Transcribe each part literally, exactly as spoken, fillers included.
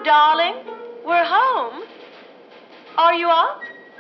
darling. We're home. Are you up?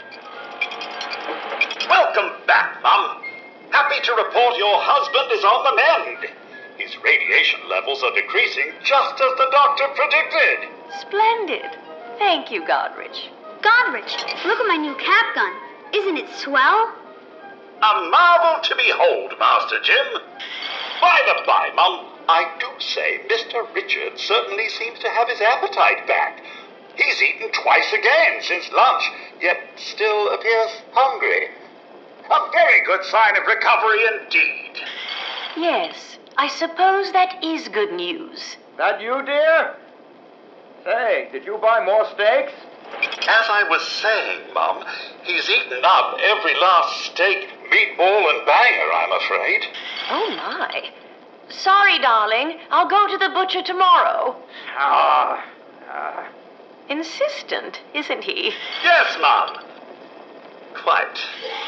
Welcome back, Mum. Happy to report your husband is on the mend. His radiation levels are decreasing just as the doctor predicted. Splendid. Thank you, Godrich. Godrich, look at my new cap gun. Isn't it swell? A marvel to behold, Master Jim. By the by, Mum, I do say Mister Richard certainly seems to have his appetite back. He's eaten twice again since lunch, yet still appears hungry. A very good sign of recovery indeed. Yes, I suppose that is good news. That you, dear? Say, did you buy more steaks? As I was saying, Mum, he's eaten up every last steak, meatball, and banger, I'm afraid. Oh, my. Sorry, darling. I'll go to the butcher tomorrow. Ah. ah. Insistent, isn't he? Yes, Mum. Quite.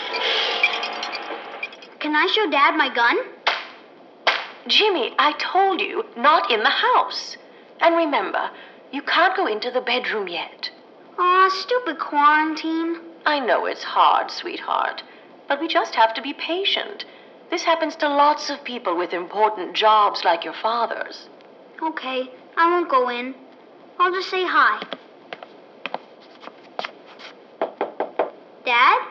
Can I show Dad my gun? Jimmy, I told you, not in the house. And remember, you can't go into the bedroom yet. Aw, stupid quarantine. I know it's hard, sweetheart, but we just have to be patient. This happens to lots of people with important jobs like your father's. Okay, I won't go in. I'll just say hi. Dad?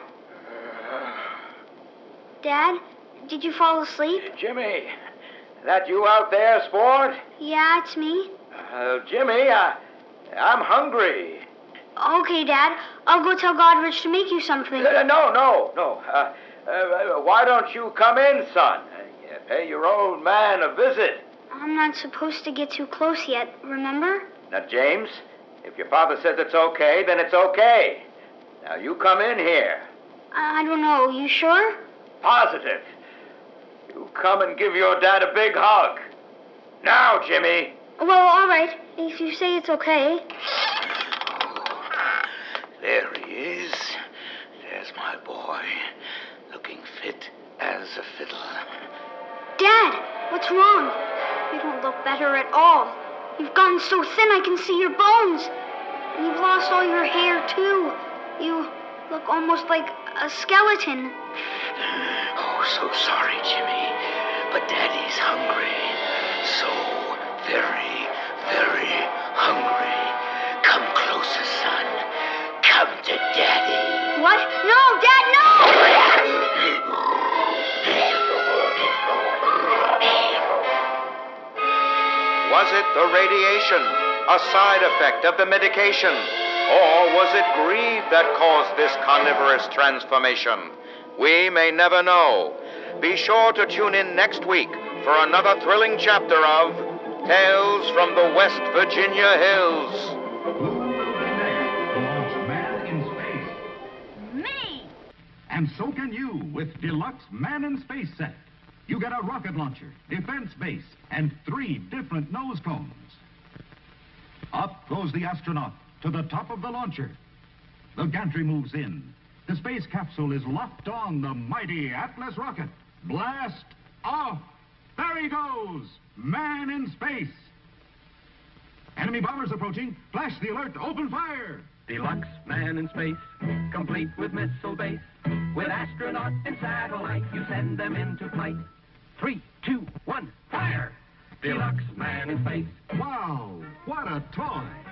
Dad, did you fall asleep? Jimmy, that you out there, sport? Yeah, it's me. Uh, Jimmy, uh, I'm hungry. Okay, Dad. I'll go tell Godrich to make you something. Uh, no, no, no. Uh, uh, why don't you come in, son? Uh, pay your old man a visit. I'm not supposed to get too close yet, remember? Now, James, if your father says it's okay, then it's okay. Now, you come in here. I, I don't know. You sure? Positive. You come and give your dad a big hug. Now, Jimmy. Well, all right. If you say it's okay. There he is. There's my boy, looking fit as a fiddle. Dad, what's wrong? You don't look better at all. You've gotten so thin I can see your bones. And you've lost all your hair, too. You look almost like a skeleton. Oh, so sorry, Jimmy. But Daddy's hungry. So very, very hungry. Come closer, son. Come to Daddy. What? No, Dad, no! Was it the radiation, a side effect of the medication? Or was it greed that caused this carnivorous transformation? We may never know. Be sure to tune in next week for another thrilling chapter of Tales from the West Virginia Hills. And so can you with Deluxe Man in Space set. You get a rocket launcher, defense base, and three different nose cones. Up goes the astronaut to the top of the launcher. The gantry moves in. The space capsule is locked on the mighty Atlas rocket. Blast off! There he goes! Man in space! Enemy bombers approaching. Flash the alert. Open fire! Deluxe Man in Space, complete with missile base. With astronaut and satellite, you send them into flight. Three, two, one, fire! Deluxe Man in Space. Wow, what a toy!